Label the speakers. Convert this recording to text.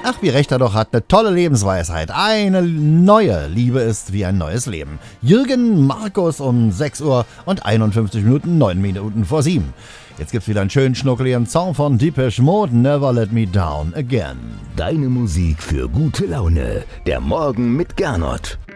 Speaker 1: Ach, wie recht er doch hat, eine tolle Lebensweisheit. Eine neue Liebe ist wie ein neues Leben. Jürgen Markus um 6 Uhr und 51 Minuten, 9 Minuten vor 7. Jetzt gibt's wieder einen schönen schnuckeligen Song von Depeche Mode, Never Let Me Down Again.
Speaker 2: Deine Musik für gute Laune. Der Morgen mit Gernot.